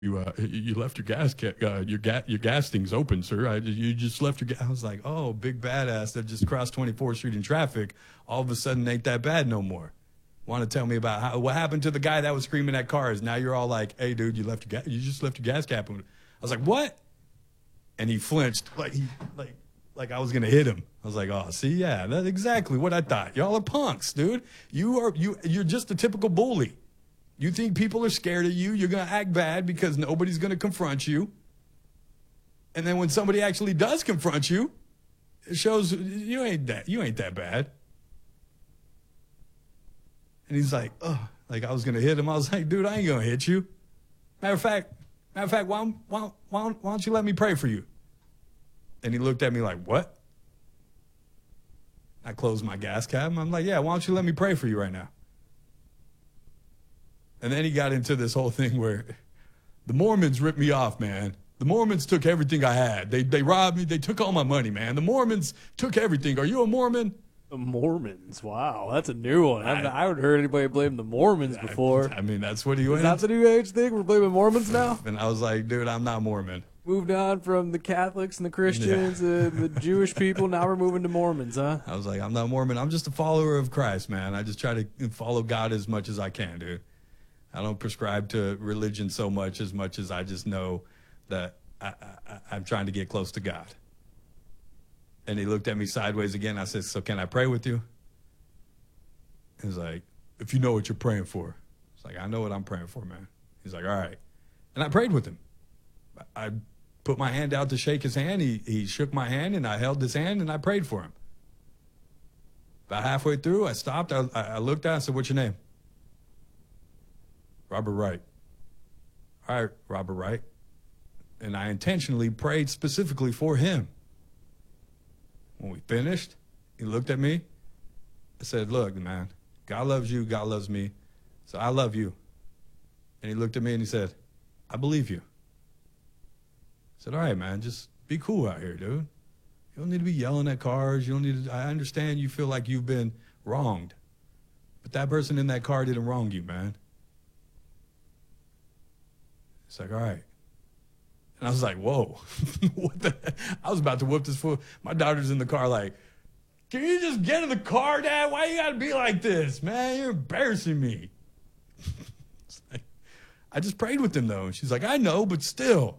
You left your gas things open, sir. You just left your gas. I was like, oh, big badass that just crossed 24th Street in traffic. All of a sudden, ain't that bad no more. Want to tell me about what happened to the guy that was screaming at cars? Now you're all like, hey, dude, you just left your gas cap. I was like, what? And he flinched like I was gonna hit him. I was like, oh, see, yeah, that's exactly what I thought. Y'all are punks, dude. You're just a typical bully. You think people are scared of you. You're going to act bad because nobody's going to confront you. And then when somebody actually does confront you, it shows you ain't that bad. And he's like, oh, like I was going to hit him. I was like, dude, I ain't going to hit you. Matter of fact, why don't you let me pray for you? And he looked at me like, what? I closed my gas cap. I'm like, yeah, why don't you let me pray for you right now? And then he got into this whole thing where the Mormons ripped me off, man. The Mormons took everything I had. They robbed me. They took all my money, man. The Mormons took everything. Are you a Mormon? The Mormons. Wow, that's a new one. I haven't heard anybody blame the Mormons before. I mean, that's what he went. Is that the new age thing? We're blaming Mormons now? And I was like, dude, I'm not Mormon. Moved on from the Catholics and the Christians and the Jewish people. Now we're moving to Mormons, huh? I was like, I'm not Mormon. I'm just a follower of Christ, man. I just try to follow God as much as I can, dude. I don't prescribe to religion so much as I just know that I'm trying to get close to God. And he looked at me sideways again. I said, so can I pray with you? He's like, if you know what you're praying for. It's like, I know what I'm praying for, man. He's like, all right. And I prayed with him. I put my hand out to shake his hand. He shook my hand, and I held his hand, and I prayed for him. About halfway through, I stopped. I looked at him and said, what's your name? Robert Wright. All right, Robert Wright. And I intentionally prayed specifically for him. When we finished, he looked at me. I said, look, man, God loves you. God loves me. So I love you. And he looked at me and he said, I believe you. I said, all right, man, just be cool out here, dude. You don't need to be yelling at cars. You don't need to, I understand you feel like you've been wronged. But that person in that car didn't wrong you, man. It's like, all right. And I was like, whoa. What the heck? I was about to whoop this fool. My daughter's in the car like, can you just get in the car, Dad? Why you got to be like this, man? You're embarrassing me. It's like, I just prayed with him, though. And she's like, I know, but still.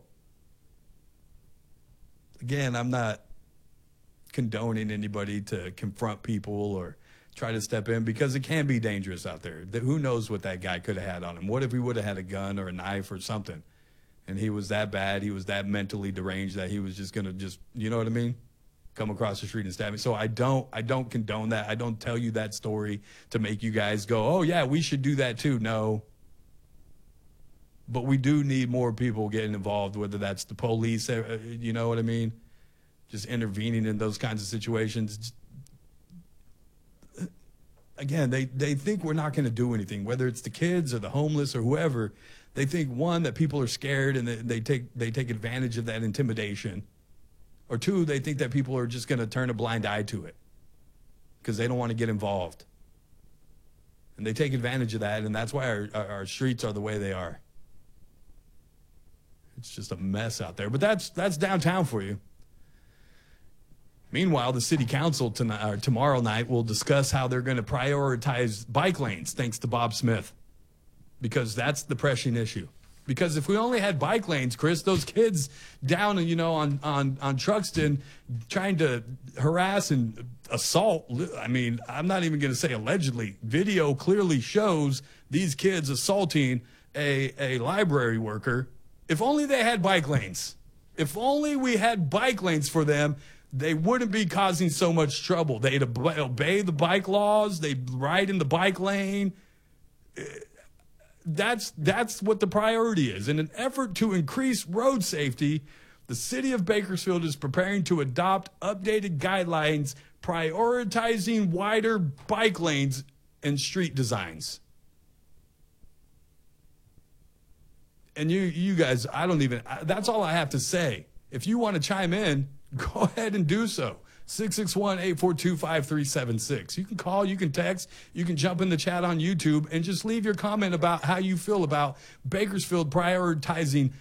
Again, I'm not condoning anybody to confront people or try to step in because it can be dangerous out there. Who knows what that guy could have had on him? What if he would have had a gun or a knife or something? And he was that bad, he was that mentally deranged that he was just going to you know what I mean? Come across the street and stab me. So I don't condone that. I don't tell you that story to make you guys go, oh, yeah, we should do that too. No. But we do need more people getting involved, whether that's the police, you know what I mean? Just intervening in those kinds of situations. Again, they think we're not going to do anything, whether it's the kids or the homeless or whoever. They think, one, that people are scared and they take advantage of that intimidation. Or two, they think that people are just going to turn a blind eye to it because they don't want to get involved. And they take advantage of that, and that's why our streets are the way they are. It's just a mess out there. But that's downtown for you. Meanwhile, the city council tomorrow night will discuss how they're going to prioritize bike lanes, thanks to Bob Smith, because that's the pressing issue. Because if we only had bike lanes, Chris, those kids down, on Truxton trying to harass and assault, I mean, I'm not even going to say allegedly. Video clearly shows these kids assaulting a library worker. If only they had bike lanes. If only we had bike lanes for them, they wouldn't be causing so much trouble. They'd obey the bike laws. They'd ride in the bike lane. That's what the priority is. In an effort to increase road safety, the city of Bakersfield is preparing to adopt updated guidelines prioritizing wider bike lanes and street designs. And you guys, that's all I have to say. If you want to chime in, go ahead and do so. 661-842-5376. You can call, you can text, you can jump in the chat on YouTube and just leave your comment about how you feel about Bakersfield prioritizing